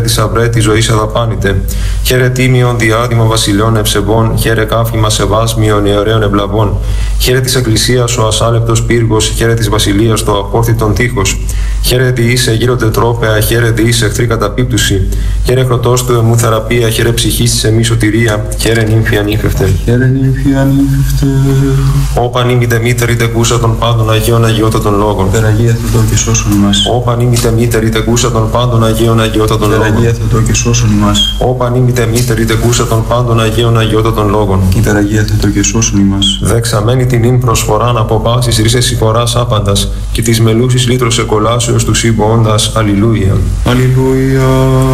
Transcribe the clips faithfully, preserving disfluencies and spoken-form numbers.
της αυρέ της ζωής αδαπάνητε. Χαίρε τίμιον διάδημα βασιλιών ευσεβών, χαίρε κάφημα σεβάσμιον αιωραίων ευλαβών. Χαίρε της εκκλησίας ο ασάλεπτος πύργος, χαίρε της βασιλείας το απόρθητον τείχος. Χαίρε διήσε γύρω τετρόπαια, χαίρε διήσε εχθρή καταπίπτουση. Χαίρε χρωτός του εμού θεραπεία, χαίρε ψυχής της εμείς σωτηρία, χαίρε νύμφη ανήφευτε. Χαίρε νύμφη ανήφευτε. Όπαν ήμητε μήτερη τεκούσα των πάντων Αγίων Αγιώτα των λόγων. Υπεραγία Θεοτό και σώσον ημάς. Όπαν ήμητε μήτερη τεκούσα των πάντων Αγίων Αγιώτα των λόγων. Υπεραγία Θεοτό και σώσον ημάς. Όπαν ήμητε μήτερη τεκούσα των πάντων Αγίων Αγιώτα των λόγων. Υπεραγία Θεοτό και σώσον ημάς. Δεξαμένη την ύν προσφοράν από πάσης ρίσες συγχωράς άπαντας και της μελούσης λύτρωσε κολάσεως του σύμποντας. Αλληλούια. Αλληλούια.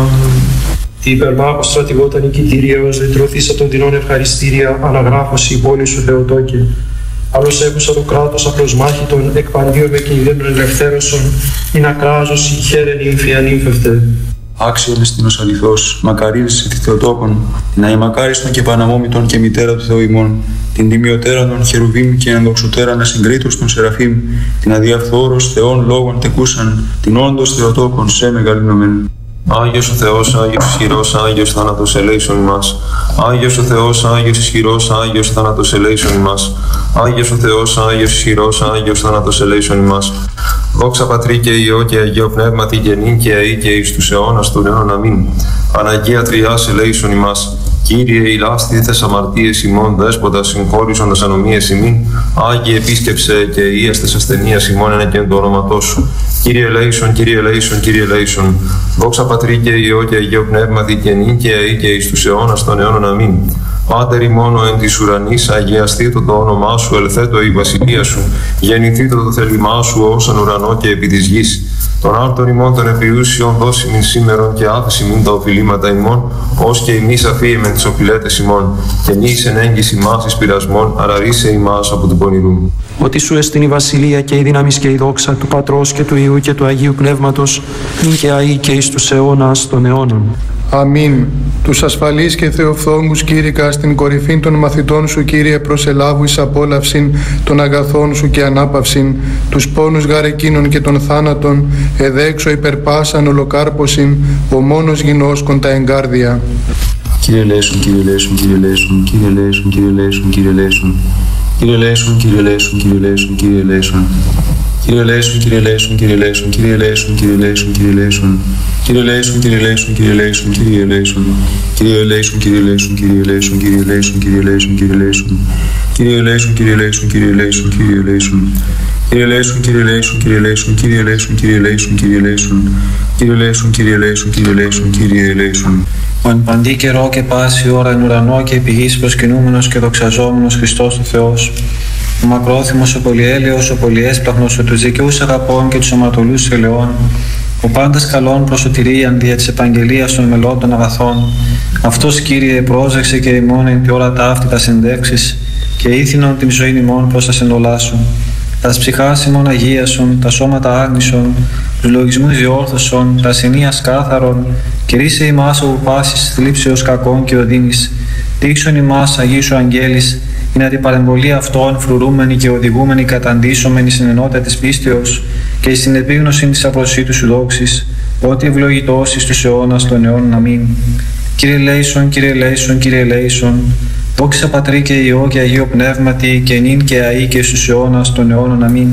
Τι υπερμάχος στρατηγότα νικητήριος, διτρωθήσα των δεινών ευχαριστήρια, αναγράφωση η πόλη σου Θεοτόκε. Άλλος έχουσα το κράτος απροσμάχητον, εκπαντίον με κινδύνων ελευθέρωσον, είναι ακράζωση, χαίρε νύμφη ανύμφευτε. Άξιον εστίνος αληθώς, μακαρίζεσαι τη Θεοτόκον, την αημακάριστον και παναμόμητον και μητέρα του Θεού ημών, την τιμιωτέραν των χερουβίμ και ενδοξωτέραν ασυγκρίτως των σεραφείμ, την αδιαφθόρος Θεών λόγων τεκούσαν, την όντως Θεοτόκον σε μεγαλύνομεν. Άγιος ο Θεός, Άγιος ισχυρός, Άγιος θάνατος ελέησον ημάς. Άγιος ο Θεός, Άγιος ισχυρός, Άγιος θάνατος ελέησον ημάς. Άγιος ο Θεός, Άγιος ισχυρός, Άγιος θάνατος ελέησον ημάς. Δόξα Πατρί και Υιό και Αγίο Πνεύματι και νυν και αεί και εις τους αιώνας των αιώνων αμήν. Παναγία Τριάς ελέησον ημάς. Κύριε ηλάστηθες αμαρτίες ημών, δέσποτα συγχώρησον ανομίες ημίν. Άγιε επίσκεψε και ίαστες ασθενείας ημών εν και εν το όνοματό σου. Κύριε ελέησον, Κύριε ελέησον, Κύριε ελέησον. Δόξα Πατρί και Υιό και Αγίο Πνεύματι και νυν και αεί και εις τους αιώνας των αιώνων αμήν. Πάτερ ημών εν της ουρανής, αγιαστήτω το όνομά σου, ελθέτω η βασιλεία σου. Γεννηθήτω το θέλημά σου ως εν ουρανό και επί της γης. Τον άρτον ημών των επιούσιων δώσιμην σήμερον και άφησιμην τα οφειλήματα ημών, ως και ημείς αφίεμεν τις οφειλέτες ημών, και μη εις εν έγκυς ημάς εις πειρασμών, αλλά ρίσε ημάς από του πονηρού. Ότι σου εστιν η βασιλεία και η δύναμις και η δόξα του Πατρός και του Υιού και του Αγίου Πνεύματος, νυν και αεί και εις τους αιώνας των αιώνων. Αμήν. Τους ασφαλείς και θεοφθόνους κήρυκα στην κορυφήν των μαθητών σου, Κύριε, προσελάβου εις απόλαυσιν των αγαθών σου και ανάπαυσιν, τους πόνους γαρεκίνων και των θάνατων, εδέξω υπερπάσαν ολοκάρπωσιν, ο μόνος γινώσκον τα εγκάρδια. Κύριε ελέησον, Κύριε ελέησον, Κύριε ελέησον, Κύριε ελέησον, Κύριε ελέησον, Κύριε ελέησον. Κύριε ελέησον, Κύριε ελέησον, Κύριε ελέησον, Κύριε ελέησον. Κύριε ελέησον, Κύριε ελέησον, Κύριε ελέησον, Κύριε ελέησον, Κύριε ελέησον, Κύριε ελέησον. Κύριε ελέησον, Κύριε ελέησον, Κύριε ελέησον, Κύριε ελέησον. Κύριε ελέησον, Κύριε ελέησον, Κύριε ελέησον, Κύριε ελέησον, Κύριε ελέησον, Κύριε ελέησον. Κύριε ελέησον, Κύριε ελέησον, Κύριε ελέησον, Κύριε ελέησον. Κύριε ελέησον, Κύριε ελέησον, Κύριε ελέησον, Κύριε ελέησον, Κύριε ελέησον, Κύριε ελέησον. Κύριε ελέησον, Κύριε ελέησον, Κύριε ελέησον, Κύριε ελέησον. Ο εν παντή καιρό και πάση ώρα εν ουρανό και επί γης προσκυνούμενος και δοξαζόμενος Χριστός ο Θεός. Ο μακρόθυμος, ο πολυέλεος, ο πολυέσπλαχνος, ο τους δικαιούς αγαπών και τους οματολούς ελαιών, ο πάντας καλών προς σωτηρίαν δια της επαγγελίας των μελών των αγαθών. Αυτός, Κύριε, πρόσεξε και ημών εν τη ώρα ταύτη τα συνδέξεις και ήθινον την ζωή ημών προς τα σεντολά σου. Τας ψυχάς ημών αγίασον, τα σώματα άγνησον, τους λογισμούς διόρθωσον, τα ασθενείας κάθαρον, κηρύσσε ημάς από πάσης θλίψεως κακών και οδύνης. Δείξον ημάς Αγίου σου αγγέλης, είναι την παρεμβολή αυτών φρουρούμενοι και οδηγούμενοι καταντήσωμενοι στην ενότητα της πίστεως και στην επίγνωση της απροσίτου σου δόξης, ότι ευλογητός εις τους αιώνας των αιώνων αμήν. Κύριε ελέησον, Κύριε ελέησον, Κύριε ελέησον. Δόξα Πατρί και Υιό και Αγίο Πνεύματι και νυν και αεί και στους αιώνας των αιώνων αμήν.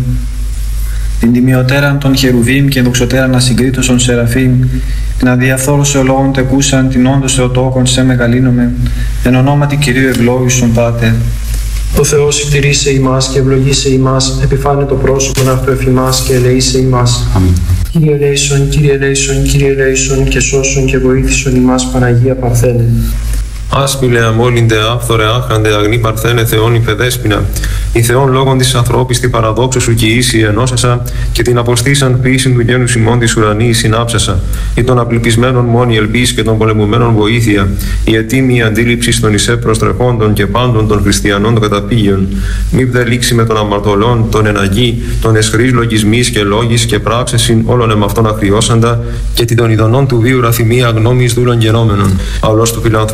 Την τιμιωτέραν των χερουβίμ και δοξωτέραν ασυγκρίτωσον σεραφείμ, την αδιαφθόρος ολόγων τεκούσαν την όντως Θεοτόκον σε μεγαλύνομεν, εν ονόματι Κυρίου ευλόγησον Πάτερ. Ο Θεός ευτηρήσε ημάς και ευλογήσε ημάς, επιφάνε το πρόσωπον αυτού εφημάς και ελεήσε ημάς. Αμήν. Κύριε ελέησον, Κύριε ελέησον, Κύριε ελέησον και σώσον και βοήθησον ημάς Παναγία Παρθένε. Άσπηλε αμόλυντε άφθορε άχραντε αγνή Παρθένε Θεόν υπεδέσποινα. Η Θεόν λόγων της ανθρώπης την παραδόξου σου κοιήσει ενώσασα και την αποστήσαν ποιήσιν του γένους ημών της ουρανής συνάψασα. Ή των απληπισμένων μόνη ελπίς και των πολεμουμένων βοήθεια. Η ετοίμη αντίληψη των ισέ προστρεχόντων και πάντων των χριστιανών των καταπήγειων. Μη δε λήξει με των αμαρτωλών, των εναγή, των εσχρής λογισμής και λόγης και πράξεσιν όλων εμαυτών αχριώσαντα και την των ειδονών του βίου ραθυμία γνώμης δούλων γενόμενων. Αλλός του φιλανθρώπου Θεού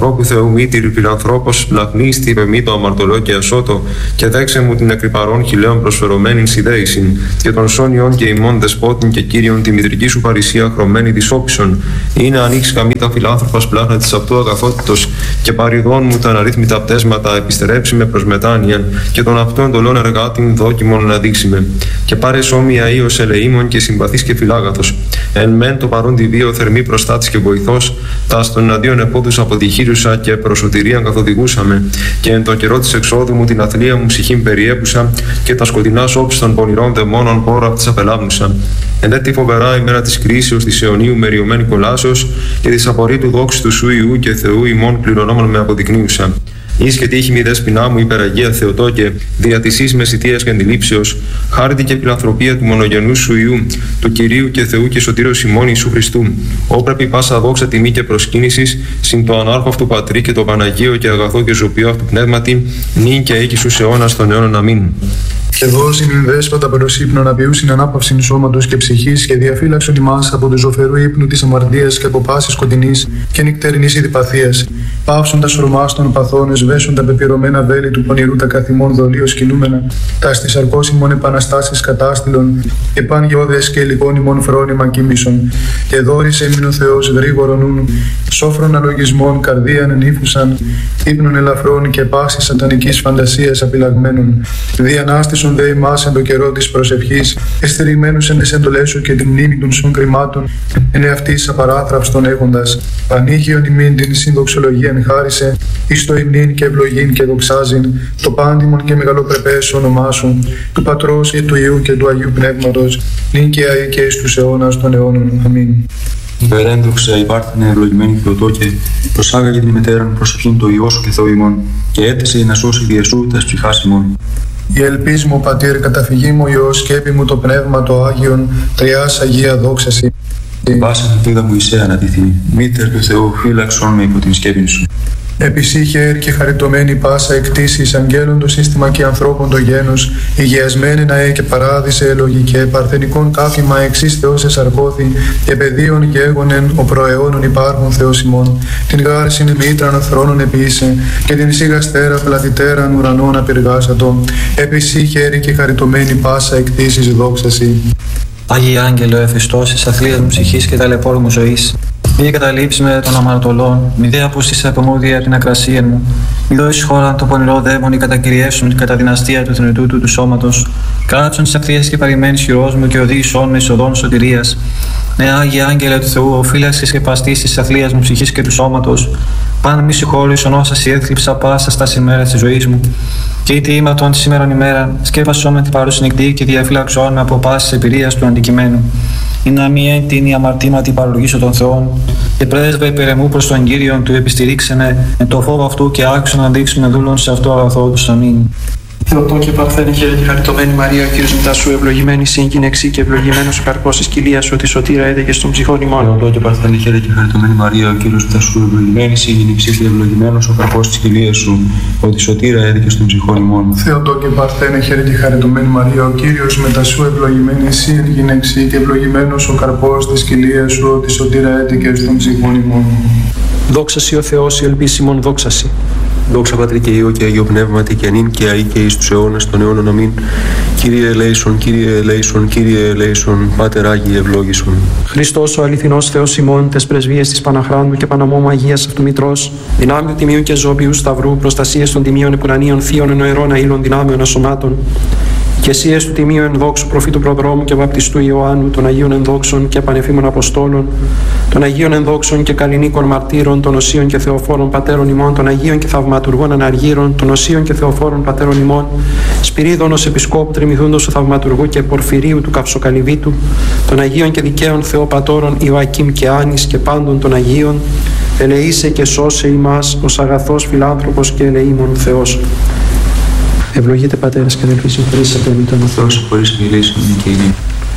Θεού μήτηρη φιλανθρώπος, λαχνίστη με το αμαρτωλό και ασώτο, και δέξε μου την εκρυπαρών χιλέων προσφερωμένην συνδέησιν, και των σόνιων και ημών δεσπότην και κύριων τη μητρική σου παρησία χρωμένη της όψων, ή να ανοίξει καμίτα φιλάνθρωπας πλάχνα της αυτού αγαθότητος, και παριδών μου τα αναρρύθμιτα πτέσματα επιστερέψει με προς μετάνοιαν, και των αυτών εντολών εργάτην δόκιμον να δείξει με. Και πάρε σώμια ίος ελεήμων και συμπαθής και φιλάγαθος. Εν μεν το παρόν τη βίο θερμή προστάτης και βοηθός, τα στον εναντίον επόδους αποτυχήρουσα και προσωτηρίαν καθοδηγούσαμε, και εν το καιρό της εξόδου μου την αθλία μου ψυχήν περιέπουσα, και τα σκοτεινά όψη των πονηρών δαιμόνων πόρα αυτής απελάβνουσα. Εν έτη φοβερά ημέρα της κρίσεως της αιωνίου μεριωμένη κολάσεως, και της απορρίτου δόξης του σου Ιού και Θεού ημών κληρονόμων με αποδεικνύουσα. Εις και τύχη μη δέσποινά μου υπεραγία Θεοτόκε, δια της εις μεσητείας και αντιλήψεως, χάρτη και φιλανθρωπία του μονογενού σου Ιού, του Κυρίου και Θεού και Σωτήρος ημών Ιησού Χριστού, όπρεπη πάσα δόξα τιμή και προσκύνησης, συν το ανάρχο αυτού Πατρί και το Παναγίο και αγαθό και ζωπιό αυτού Πνεύματι, νυν και οίκη σου αιώνας των αιώνων. Αμήν. Και δώσει νυν δέσποτα προς ύπνο να ποιούσιν ανάπαυσιν σώματος και ψυχής, και διαφύλαξον ημάς από του ζωφερού ύπνου της αμαρτίας και από πάσης σκοτεινής και νυκτερινής ειδιπαθίας. Πάυσον τα σωρμάς των παθών, εσβέσον τα πεπειρωμένα βέλη του πονηρού τα καθημών δολίως κινούμενα, τα στις αρκώσιμων επαναστάσεις κατάστηλων, και παν γεώδες και υλικών ημών φρόνημα κοίμησον. Και δόρισε ημιν ο Θεός γρήγορον νουν, σόφρον αλογισμών καρδίαν ενήφουσαν, ύπνων ελαφρών και πάσης σατανικής φαντασίας απειλαγμένων. Διανάστησον δε ημάς εν το καιρό της προσευχής, εστερημένους εν τις εντολές σου και την μνήμη των σων κρυμάτων, εν εαυτής απαράθραυστον έχοντας. Πανήγιον ημίν την συνδοξολογίαν χάρισε, εις το υμνήν και ευλογήν και δοξάζειν, το πάντιμον και μεγαλοπρεπές όνομά σου, του Πατρός και του Υιού και του Αγίου Πνεύματος, νυν και αεί και εις τους αιώνας των αιώνων. Αμήν. Υπερέντοξα υπάρχανε ευλογημένη Θεοτόκε, προσάγαγε την ημετέραν προσευχήν το Υιό σου και Θεό ημών, και έθεσε να σώσει διεσού τας ψυχάς ημών. Η ελπίς μου, Πατήρ, καταφυγή μου Υιός, σκέπη μου το Πνεύμα το Άγιον, τριάς Αγία δόξαση. Την πάσα ελπίδα μου Ισαία ανατηθεί, μήτερ του Θεού, φύλαξον με υπό την σκέπη σου. Επισύχε και χαριτωμένη πάσα εκτίσεις αγγέλων το σύστημα και ανθρώπων το γένος, υγειασμένη ναέ και παράδεισε λογικέ, παρθενικών κάφημα εξής Θεός εσαρκώθη, και παιδίων γέγονεν ο προαιώνων υπάρχων Θεός ημών. Την γάρσιν μήτραν θρόνων επίησε, και την σιγαστέρα πλατητέραν ουρανών απεργάσατο. Επισύχε και χαριτωμένη πάσα εκτίσεις δόξαση. Άγιε Άγγελο, εφιστώσεις αθλίας μου ψυχής και ταλαιπώρου μου ζωής, μη καταλήψει με των αμαρτωλών, μη δε απούστησε από μου δια την ακρασία μου, μη δώσεις χώρα το πονηρό δαίμονι κατακυριέσουν κατά δυναστεία του θνητού του του σώματος, κάτσον τις ευθείες και παρημένης χειρός μου και οδήγησόν με εισοδόν σωτηρίας. Ναι, Άγιε Άγγελε του Θεού, οφείλαξης και παστής της αθλίας μου ψυχής και του σώματος, παν μη συγχώρησον όσα σι έθλιψα πάσα στα ημέρας της ζωής μου. Και είτε ήμαρτον τη σήμερον ημέρα, σκέπασον με την παρούση νυχτή και διαφύλαξον με από πάσης εμπειρίας του αντικειμένου. Ή να μη έντυνη αμαρτήματι παρολογήσω των Θεών, και πρέσβε υπερεμού προς τον Κύριον του επιστηρίξενε εν το φόβο αυτού και άξιον να δείξουμε δούλων σε αυτό αγαθό του. Αμήν. Θεοτόκε παρθένε χαίρε και χαριτωμένη Μαρία, ο Κύριος μετά σου ευλογημένη συν γυναίξη και ευλογημένος ο καρπός της κοιλίας σου, τη σωτήρα έδεκε στον ψυχών ημών. Θεοτόκε παρθένε χαίρε και χαριτωμένη Μαρία, ο Κύριος μετά σου ευλογημένη συν γυναίξη και ευλογημένος ο καρπός της κοιλίας σου, ο τη σωτήρα έδεκε στον ψυχών ημών. Θεοτόκε παρθένε χαίρε και χαριτωμένη Μαρία, ο Κύριος μετά σου ευλογημένη συν γυναίξη και ευλογημένος ο καρπός της κοιλίας σου, ο τη σωτήρα έδεκε στον ψυχών ημών. Δόξασι ο Θεός, η ελπίσιμον δόξασι. Δόξα Πατρί και Υιό και Αγίο Πνεύματι και νυν και αεί και εις τους αιώνας των αιώνων. Αμήν. Κύριε ελέησον, Κύριε ελέησον, Κύριε ελέησον, Πάτερ Άγιε ευλόγησον. Χριστός ο αληθινός Θεός ημών, τες πρεσβείες της Παναχράντου και Παναμόμου Αγίας αυτού Μητρός, δυνάμεων τιμίου και ζώπιου σταυρού, προστασίες των τιμίων επουρανίων θείων ενοερών αήλων δυνάμεων ασωμάτων, και εσίες του τιμίου ενδόξου προφήτου προδρόμου και βαπτιστού Ιωάννου, των Αγίων ενδόξων και πανεφήμων Αποστόλων, των Αγίων ενδόξων και καλλινίκων μαρτύρων, των Οσίων και Θεοφόρων πατέρων ημών, των Αγίων και θαυματουργών αναργύρων, των Οσίων και Θεοφόρων πατέρων ημών, Σπυρίδωνος Επισκόπου Τριμηθούντος του Θαυματουργού και Πορφυρίου του Καυσοκαλυβίτου, των Αγίων και δικαίων Θεοπατώρων Ιωακήμ και Άνης και πάντων των Αγίων, ελεήσε και σώσε ημάς ως αγαθός φιλάνθρωπος και ελεήμων Θεός. Ευλογείτε πατέρες και αδελφοί, συγχωρήσατε με τον Θεός, χωρίς μιλήσεων και ειρήνη.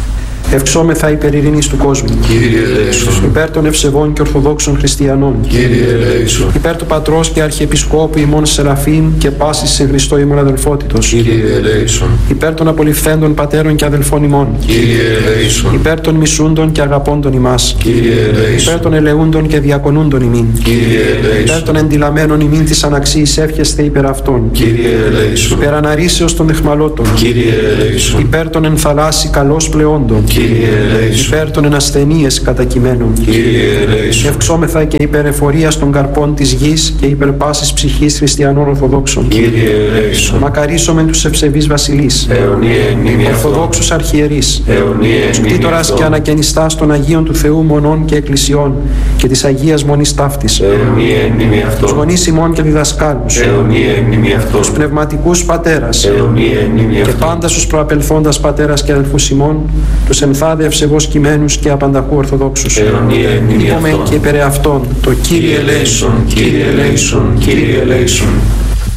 Ευξόμεθα υπέρ ειρήνης του κόσμου. Κύριε ελέησον. Υπέρ των ευσεβών και ορθοδόξων χριστιανών. Κύριε ελέησον. Υπέρ του Πατρός και Αρχιεπισκόπου ημών Σεραφείμ και πάσης σε Χριστό ημών αδελφότητος. Κύριε ελέησον. Υπέρ των απολυφθέντων πατέρων και αδελφών ημών. Κύριε ελέησον. Υπέρ των μισούντων και αγαπώντων ημάς. Κύριε ελέησον. Υπέρ των ελεούντων και διακονούντων ημίν. Κύριε ελέησον. Υπέρ των εντυλαμένων ημίν της αναξίης εύχεστε υπέρ αυτών. Κύριε ελέησον. Υπέρ αναρρήσεως των εχμαλώτων. Κύριε ελέησον. Υπέρ των ενθαλάσσι καλώς πλεόντων. Κύριε ελέησον. Υπέρ των ενασθενείες κατακειμένων. Κύριε ελέησον. Ευξόμεθα και υπέρ εφορίας των καρπών της γης και υπέρ πάσης ψυχής χριστιανών ορθοδόξων. Κύριε ελέησον. Μακαρίσομεν τους ευσεβείς βασιλείς. Αιωνία μνήμη αυτών. Ορθοδόξους αρχιερείς. Αιωνία μνήμη Κτήτορας αυτών. και ανακαινιστάς των Αγίων του Θεού μονών και εκκλησιών και της Αγίας Μονής Ταύτης. Αιωνία μνήμη Τους αυτών. γονείς ημών και διδασκάλους. Αιωνία μνήμη αυτών. Τους πνευματικούς πατέρας. Αιωνία μνήμη Και αυτών. πάντα στους προαπελθόντας πατέρας και αδελφούς ημών, τους ενθάδε ευσεβώς κειμένους και απανταχού ορθοδόξους. Αιωνία μνήμη Είπαμε αυτών. και υπερ αυτών το Κύριε ελέησον, Κύριε ελέησον. Κύριε ελέησον.